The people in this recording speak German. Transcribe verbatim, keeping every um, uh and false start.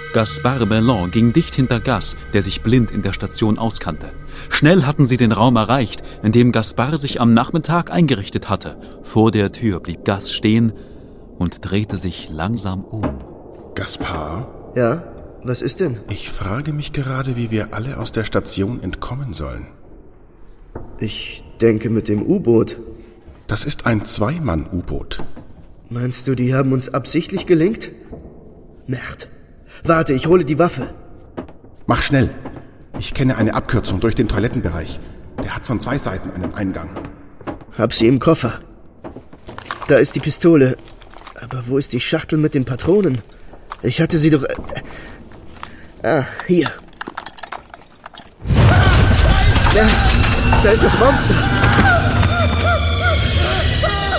Gaspard Bellon ging dicht hinter Gas, der sich blind in der Station auskannte. Schnell hatten sie den Raum erreicht, in dem Gaspard sich am Nachmittag eingerichtet hatte. Vor der Tür blieb Gas stehen und drehte sich langsam um. Gaspard? Ja, was ist denn? Ich frage mich gerade, wie wir alle aus der Station entkommen sollen. Ich denke mit dem U-Boot. Das ist ein Zweimann-U-Boot. Meinst du, die haben uns absichtlich gelenkt? Merd. Warte, ich hole die Waffe. Mach schnell. Ich kenne eine Abkürzung durch den Toilettenbereich. Der hat von zwei Seiten einen Eingang. Hab sie im Koffer. Da ist die Pistole. Aber wo ist die Schachtel mit den Patronen? Ich hatte sie doch... Ah, hier. Ja, da ist das Monster.